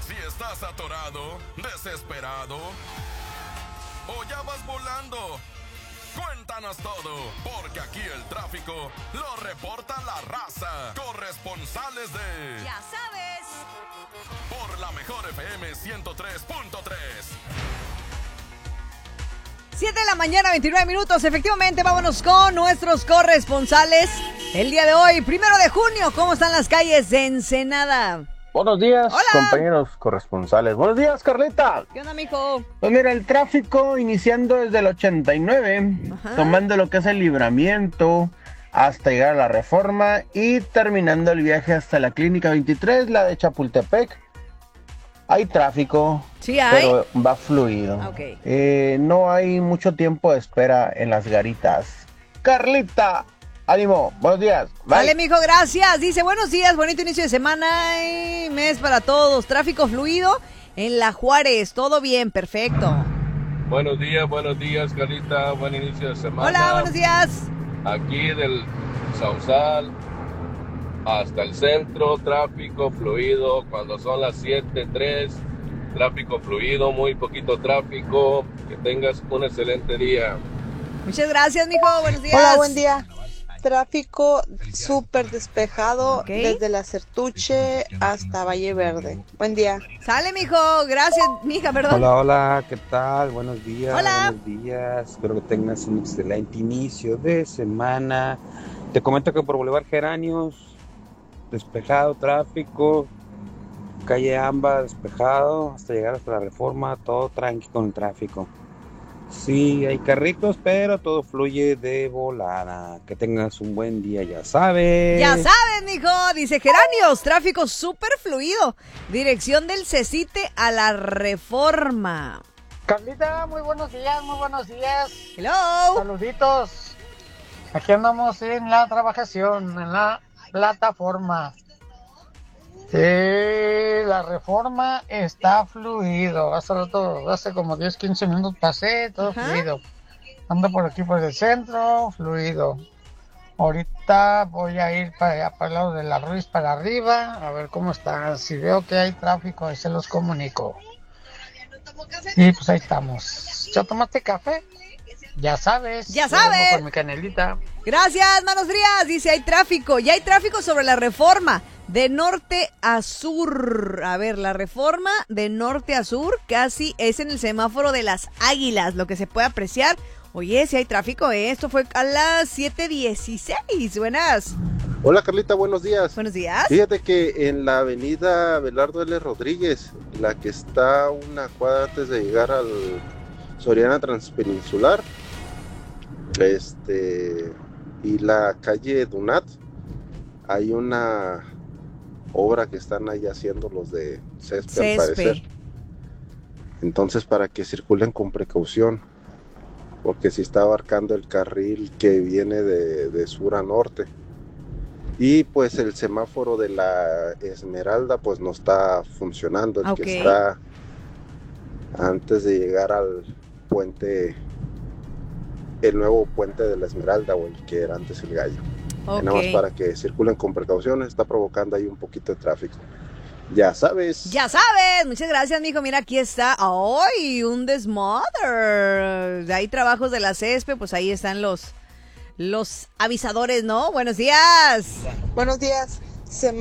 Si estás atorado, desesperado o ya vas volando, cuéntanos todo, porque aquí el tráfico lo reporta la raza. Corresponsales de... Ya sabes. Por la mejor FM 103.3. 7 de la mañana, 29 minutos. Efectivamente, vámonos con nuestros corresponsales. El día de hoy, 1 de junio, ¿cómo están las calles de Ensenada? Buenos días, Hola. compañeros corresponsales. Buenos días, Carlita. ¿Qué onda, mijo? Pues mira, el tráfico iniciando desde el 89, tomando lo que es el Libramiento hasta llegar a la Reforma y terminando el viaje hasta la Clínica 23, la de Chapultepec. Hay tráfico, Sí hay. pero va fluido. Ok. No hay mucho tiempo de espera en las garitas. Carlita, ánimo, buenos días. Bye. Vale, mijo, gracias. Dice, buenos días, bonito inicio de semana y mes para todos. Tráfico fluido en La Juárez. Todo bien, perfecto. Buenos días, Carlita. Buen inicio de semana. Hola, buenos días. Aquí del Sausal hasta el centro, tráfico fluido. Cuando son las 7:03, tráfico fluido, muy poquito tráfico. Que tengas un excelente día. Muchas gracias, mijo. Buenos días. Hola, buen día. Tráfico súper despejado Ok. desde la Certuche hasta Valle Verde. Buen día. Sale, mijo. Gracias, mija, perdón. Hola, ¿qué tal? Buenos días. Hola. Buenos días. Espero que tengas un excelente inicio de semana. Te comento que por Boulevard Geranios, despejado, tráfico. Calle Amba, despejado. Hasta llegar hasta la Reforma, todo tranqui con el tráfico. Sí, hay carritos, pero todo fluye de volada. Que tengas un buen día, ya sabes. Ya sabes, mijo. Dice Geranios, tráfico súper fluido. Dirección del Cecite a la Reforma. Carlita, muy buenos días, muy buenos días. Hello. Saluditos. Aquí andamos en la trabajación, en la plataforma. Sí, la Reforma está fluido. Hace como 10, 15 minutos pasé, todo fluido. Ando por aquí por el centro, fluido. Ahorita voy a ir para allá, para el lado de la Ruiz, para arriba, a ver cómo está. Si veo que hay tráfico, ahí se los comunico. Y pues ahí estamos. ¿Ya tomaste café? Ya sabes. Ya yo vengo sabes. Con mi canelita. Gracias, manos frías. Dice, hay tráfico. Ya hay tráfico sobre la Reforma. De norte a sur. A ver, la Reforma de norte a sur casi es en el semáforo de las Águilas, lo que se puede apreciar. Oye, si hay tráfico, esto fue a las 7:16. Buenas. Hola Carlita, buenos días. Buenos días. Fíjate que en la avenida Abelardo L. Rodríguez, la que está una cuadra antes de llegar al Soriana Transpeninsular, y la calle Dunat, hay una obra que están ahí haciendo los de Cespe, al parecer. Entonces, para que circulen con precaución, porque si está abarcando el carril que viene de sur a norte. Y pues el semáforo de la Esmeralda pues no está funcionando, el que está antes de llegar al puente, el nuevo puente de la Esmeralda, o el que era antes el Gallo. Nada más para que circulen con precaución, está provocando ahí un poquito de tráfico. Ya sabes. Ya sabes. Muchas gracias, mijo. Mira, aquí está. ¡Ay! Un desmother. Hay trabajos de la Cespe, pues ahí están los avisadores, ¿no? Buenos días. Buenos días.